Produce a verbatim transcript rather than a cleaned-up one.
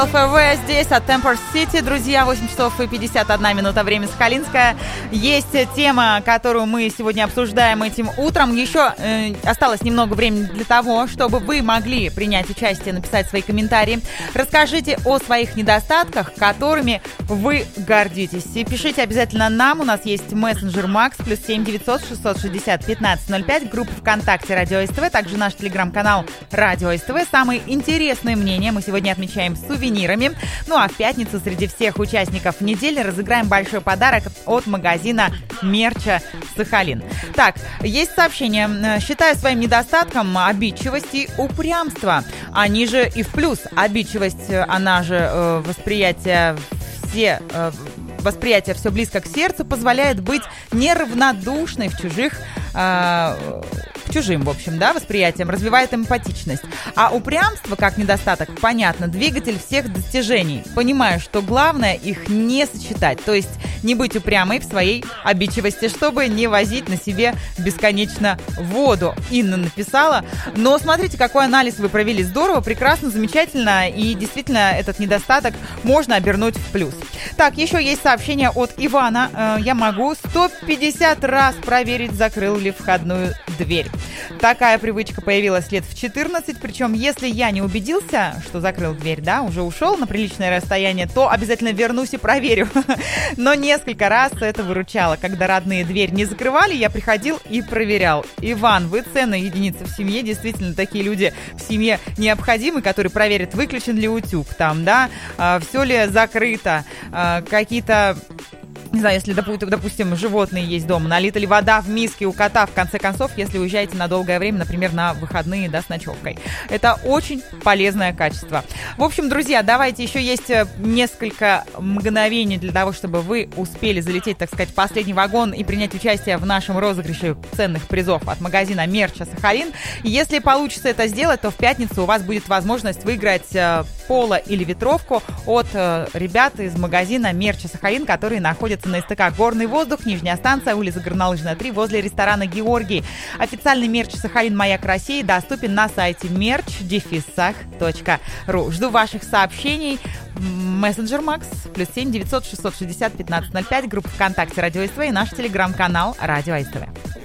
ЛФВ здесь от Temper City, друзья, восемь часов и пятьдесят одна минута, время Сахалинское. Есть тема, которую мы сегодня обсуждаем этим утром. Еще э, осталось немного времени для того, чтобы вы могли принять участие, написать свои комментарии. Расскажите о своих недостатках, которыми вы гордитесь. И пишите обязательно нам, у нас есть мессенджер Макс, плюс семь девятьсот шестьсот шестьдесят пятнадцать ноль пять, группа ВКонтакте Радио СТВ, также наш телеграм-канал Радио СТВ. Самые интересные мнения мы сегодня отмечаем сувенирами. Ну а в пятницу среди всех участников недели разыграем большой подарок от магазина мерча «Сахалин». Так, есть сообщение. Считаю своим недостатком обидчивость и упрямство. Они же и в плюс. Обидчивость, она же э, восприятие все... Э, Восприятие все близко к сердцу позволяет быть неравнодушной в чужих, э, к чужим, в общем, да, восприятиям, развивает эмпатичность. А упрямство, как недостаток, понятно, двигатель всех достижений. Понимаю, что главное их не сочетать, то есть не быть упрямой в своей обидчивости, чтобы не возить на себе бесконечно воду. Инна написала. Но смотрите, какой анализ вы провели. Здорово, прекрасно, замечательно. И действительно, этот недостаток можно обернуть в плюс. Так, еще есть сообщение от Ивана. Я могу сто пятьдесят раз проверить, закрыл ли входную дверь. Такая привычка появилась лет в четырнадцать. Причем, если я не убедился, что закрыл дверь, да, уже ушел на приличное расстояние, то обязательно вернусь и проверю. Но несколько раз это выручало. Когда родные дверь не закрывали, я приходил и проверял. Иван, вы ценная единица в семье. Действительно, такие люди в семье необходимы, которые проверят, выключен ли утюг там, да, все ли закрыто, какие-то... Не знаю, если, допустим, животные есть дома, налита ли вода в миске у кота, в конце концов, если уезжаете на долгое время, например, на выходные, да, с ночевкой. Это очень полезное качество. В общем, друзья, давайте, еще есть несколько мгновений для того, чтобы вы успели залететь, так сказать, в последний вагон и принять участие в нашем розыгрыше ценных призов от магазина мерча «Сахалин». Если получится это сделать, то в пятницу у вас будет возможность выиграть поло или ветровку от ребят из магазина мерча «Сахалин», которые находятся на СТК «Горный воздух», нижняя станция, улица Горнолыжная, три, возле ресторана «Георгий». Официальный мерч «Сахалин. Маяк России» доступен на сайте мерч сах точка ру. Жду ваших сообщений. Мессенджер Макс, плюс семь девятьсот шестьсот шестьдесят пятнадцать ноль пять, группа ВКонтакте Радио СТВ и наш телеграм-канал Радио СТВ.